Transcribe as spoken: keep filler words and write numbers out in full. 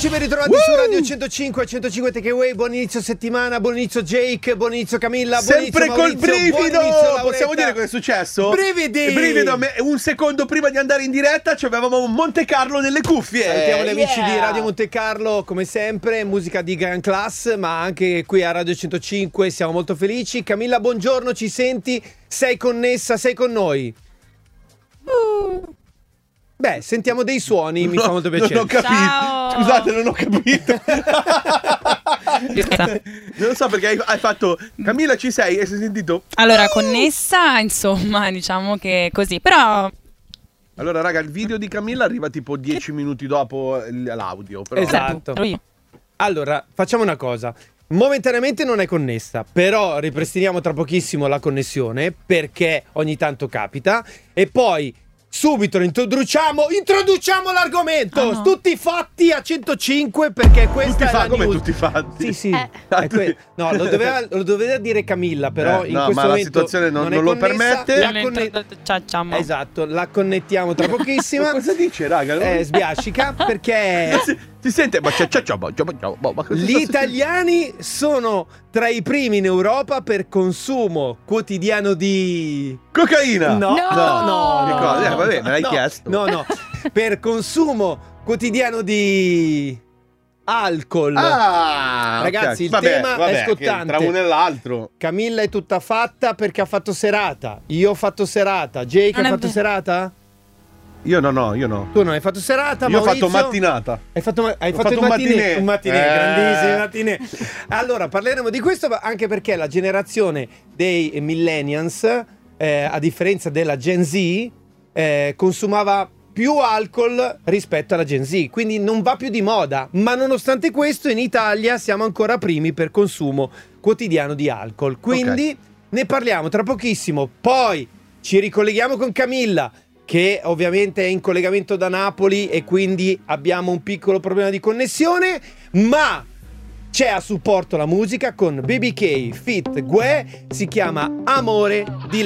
Eccoci ben ritrovati uh! su Radio centocinque, centocinque Takeaway. Buon inizio settimana, buon inizio Jake, buon inizio Camilla, buon sempre inizio Maurizio, col brivido. Inizio, possiamo dire cosa è successo? Brividi! Brivido, un secondo prima di andare in diretta ci avevamo Monte Carlo nelle cuffie. Salutiamo gli amici yeah. di Radio Monte Carlo, come sempre, musica di gran class, ma anche qui a Radio centocinque siamo molto felici. Camilla, buongiorno, ci senti? Sei connessa, sei con noi? Uh. Beh, sentiamo dei suoni, mi no, fa molto piacere. Non ho capito. Ciao. Scusate, non ho capito. Non lo so perché hai, hai fatto Camilla, ci sei? E si è sentito? Allora, connessa, insomma, diciamo che così. Però allora, raga, il video di Camilla arriva tipo dieci minuti dopo l'audio. Però. Esatto. Allora, facciamo una cosa. Momentaneamente non è connessa, però ripristiniamo tra pochissimo la connessione, perché ogni tanto capita. E poi subito introduciamo introduciamo l'argomento. Oh no. Tutti fatti a centocinque, perché questa tutti è fa- la come news. tutti fatti? Sì, sì. Eh. È que- no, lo doveva, lo doveva dire Camilla, però Eh, in no, questo ma la momento situazione non- non, non è lo connessa, permette. la conne- Ciao, Esatto, la connettiamo tra pochissimo. Ma cosa dice, raga? Eh, sbiascica, perché si, si sente ma c'è, c'è, c'è, c'è, c'è, c'è, ma cosa gli sta italiani sono tra i primi in Europa per consumo quotidiano di cocaina? No, No. no, no, Che no, cosa? Eh, no, vabbè, me l'hai no, chiesto. No, no, per consumo quotidiano di alcol. Ah, Ragazzi, okay. il Vabbè, tema vabbè, è che scottante. tra uno e l'altro. Camilla è tutta fatta perché ha fatto serata. Io ho fatto serata. Jake Non ha è fatto vero. serata? Io no, no, io no. Tu non hai fatto serata, Io ho Maurizio? fatto mattinata. Hai fatto, ma- hai Ho fatto, fatto il un mattinè, mattinè. un mattinè, Eh. grandissimo mattinè. Allora, parleremo di questo ma anche perché la generazione dei millennials, eh, a differenza della Gen Z, eh, consumava più alcol rispetto alla Gen Z, quindi non va più di moda. Ma nonostante questo, in Italia siamo ancora primi per consumo quotidiano di alcol. Quindi Ok. ne parliamo tra pochissimo. Poi ci ricolleghiamo con Camilla, che ovviamente è in collegamento da Napoli e quindi abbiamo un piccolo problema di connessione, ma c'è a supporto la musica con B B K feat. Gue, si chiama Amore di lei.